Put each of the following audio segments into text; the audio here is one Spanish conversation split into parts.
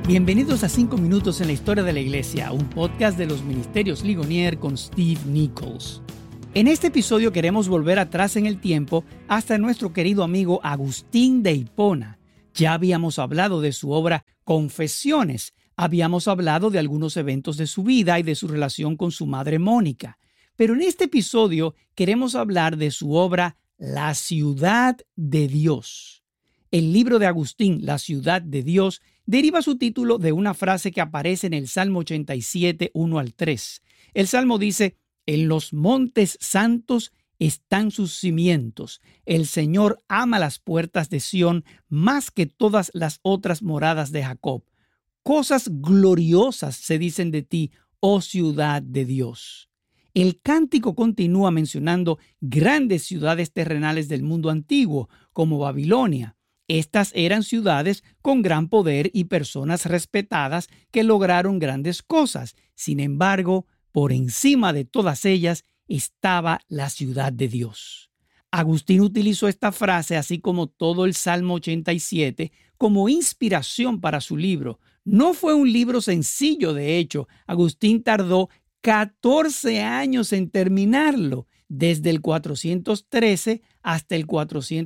Bienvenidos a 5 minutos en la historia de la iglesia, un podcast de los Ministerios Ligonier con Steve Nichols. En este episodio queremos volver atrás en el tiempo hasta nuestro querido amigo Agustín de Hipona. Ya habíamos hablado de su obra Confesiones, habíamos hablado de algunos eventos de su vida y de su relación con su madre Mónica. Pero en este episodio queremos hablar de su obra La Ciudad de Dios. El libro de Agustín, La Ciudad de Dios, deriva su título de una frase que aparece en el Salmo 87, 1 al 3. El Salmo dice: «En los montes santos están sus cimientos. El Señor ama las puertas de Sión más que todas las otras moradas de Jacob. Cosas gloriosas se dicen de ti, oh ciudad de Dios». El cántico continúa mencionando grandes ciudades terrenales del mundo antiguo, como Babilonia. Estas eran ciudades con gran poder y personas respetadas que lograron grandes cosas. Sin embargo, por encima de todas ellas estaba la ciudad de Dios. Agustín utilizó esta frase, así como todo el Salmo 87, como inspiración para su libro. No fue un libro sencillo, de hecho. Agustín tardó 14 años en terminarlo, desde el 413 hasta el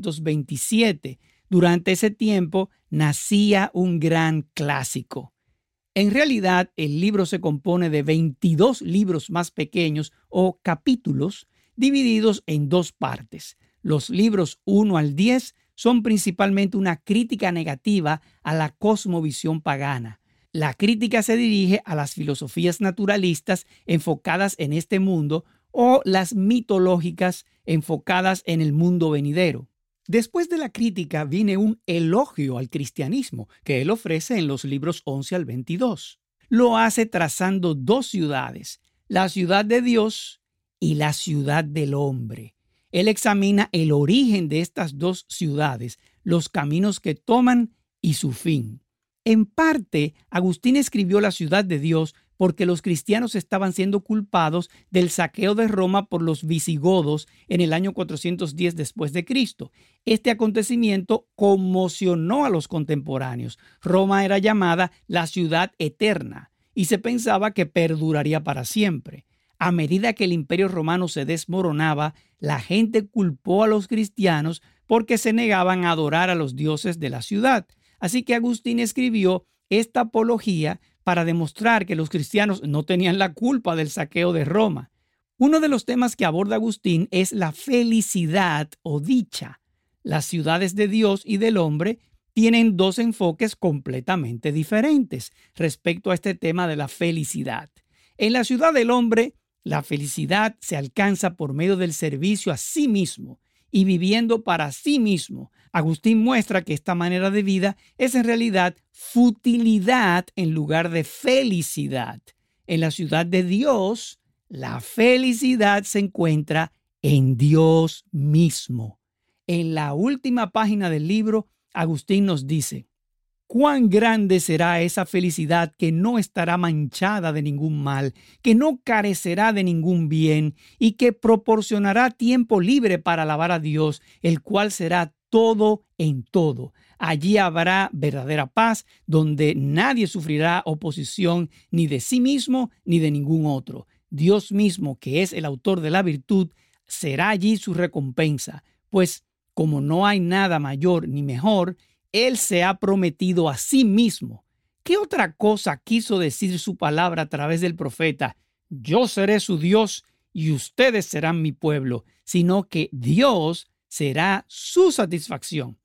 427. Durante ese tiempo nacía un gran clásico. En realidad, el libro se compone de 22 libros más pequeños o capítulos divididos en dos partes. Los libros 1 al 10 son principalmente una crítica negativa a la cosmovisión pagana. La crítica se dirige a las filosofías naturalistas enfocadas en este mundo o las mitológicas enfocadas en el mundo venidero. Después de la crítica viene un elogio al cristianismo que él ofrece en los libros 11 al 22. Lo hace trazando dos ciudades, la ciudad de Dios y la ciudad del hombre. Él examina el origen de estas dos ciudades, los caminos que toman y su fin. En parte, Agustín escribió La Ciudad de Dios porque los cristianos estaban siendo culpados del saqueo de Roma por los visigodos en el año 410 después de Cristo. Este acontecimiento conmocionó a los contemporáneos. Roma era llamada la ciudad eterna y se pensaba que perduraría para siempre. A medida que el imperio romano se desmoronaba, la gente culpó a los cristianos porque se negaban a adorar a los dioses de la ciudad. Así que Agustín escribió esta apología para demostrar que los cristianos no tenían la culpa del saqueo de Roma. Uno de los temas que aborda Agustín es la felicidad o dicha. Las ciudades de Dios y del hombre tienen dos enfoques completamente diferentes respecto a este tema de la felicidad. En la ciudad del hombre, la felicidad se alcanza por medio del servicio a sí mismo y viviendo para sí mismo. Agustín muestra que esta manera de vida es en realidad futilidad en lugar de felicidad. En la ciudad de Dios, la felicidad se encuentra en Dios mismo. En la última página del libro, Agustín nos dice: «Cuán grande será esa felicidad que no estará manchada de ningún mal, que no carecerá de ningún bien y que proporcionará tiempo libre para alabar a Dios, el cual será todo en todo. Allí habrá verdadera paz, donde nadie sufrirá oposición ni de sí mismo ni de ningún otro. Dios mismo, que es el autor de la virtud, será allí su recompensa, pues como no hay nada mayor ni mejor, Él se ha prometido a sí mismo». ¿Qué otra cosa quiso decir su palabra a través del profeta? «Yo seré su Dios y ustedes serán mi pueblo», sino que Dios será su satisfacción.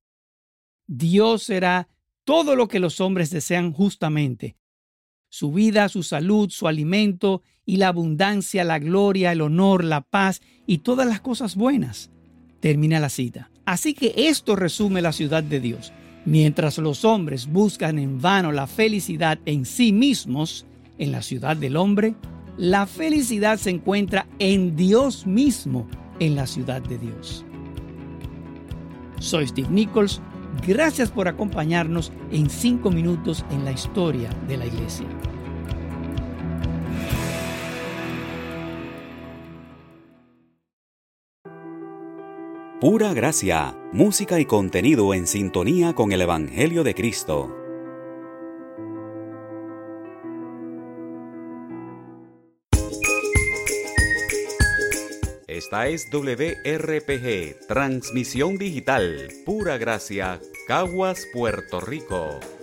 Dios será todo lo que los hombres desean justamente: su vida, su salud, su alimento y la abundancia, la gloria, el honor, la paz y todas las cosas buenas. Termina la cita. Así que esto resume la ciudad de Dios. Mientras los hombres buscan en vano la felicidad en sí mismos, en la ciudad del hombre, la felicidad se encuentra en Dios mismo, en la ciudad de Dios. Soy Steve Nichols. Gracias por acompañarnos en 5 minutos en la historia de la iglesia. Pura gracia, música y contenido en sintonía con el Evangelio de Cristo. Esta es WRPG, Transmisión Digital, Pura Gracia, Caguas, Puerto Rico.